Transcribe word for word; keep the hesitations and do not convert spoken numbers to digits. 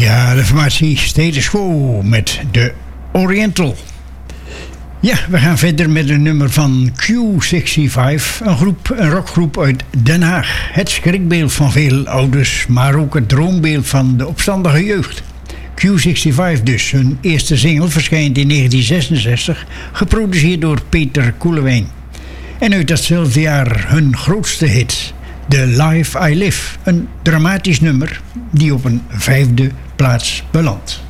Ja, de formatie Status Quo met de Oriental. Ja, we gaan verder met een nummer van Q vijfenzestig, een, groep, een rockgroep uit Den Haag. Het schrikbeeld van veel ouders, maar ook het droombeeld van de opstandige jeugd. Q vijfenzestig dus, hun eerste single verschijnt in negentien zesenzestig, geproduceerd door Peter Koelewijn. En uit datzelfde jaar hun grootste hit, The Life I Live, een dramatisch nummer die op een vijfde plaats belandt.